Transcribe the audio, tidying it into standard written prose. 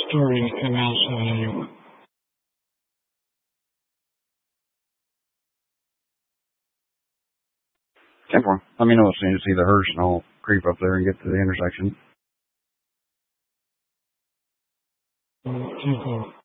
Starting MS5. 10-4. Let me know as soon as you see the hearse, and I'll creep up there and get to the intersection. 10-4.